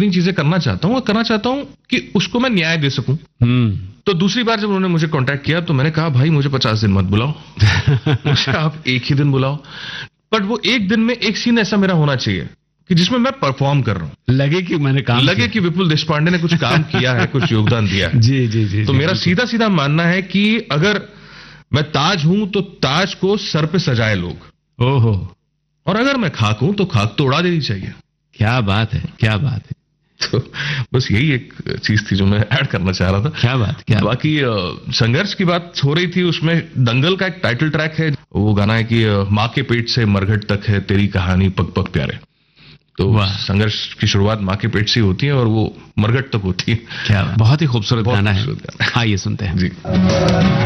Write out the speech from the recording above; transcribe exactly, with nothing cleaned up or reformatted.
जितनी चीजें करना चाहता हूँ, करना चाहता हूँ कि उसको मैं न्याय दे सकूं। तो दूसरी बार जब उन्होंने मुझे कांटेक्ट किया तो मैंने कहा भाई मुझे पचास दिन मत बुलाओ, मुझे आप एक ही दिन बुलाओ, बट वो एक दिन में एक सीन ऐसा मेरा होना चाहिए कि जिसमें मैं परफॉर्म कर रहा हूँ, लगे कि मैंने काम लगे कि विपुल देशपांडे ने कुछ काम किया है, कुछ योगदान दिया है। जी जी जी। तो जी, मेरा सीधा सीधा मानना है कि अगर मैं ताज हूं तो ताज को सर पे सजाए लोग, ओहो, और अगर मैं खाक हूं तो खाक तो उड़ा देनी चाहिए। क्या बात है, क्या बात है। तो बस यही एक चीज थी जो मैं ऐड करना चाह रहा था। क्या बात, क्या बाकी संघर्ष की बात हो रही थी, उसमें दंगल का एक टाइटल ट्रैक है, वो गाना है कि माँ के पेट से मरघट तक है तेरी कहानी पग पग प्यारे। तो संघर्ष की शुरुआत माँ के पेट से होती है और वो मरघट तक होती है। क्या बहुत ही खूबसूरत गाना है, आइए सुनते हैं जी।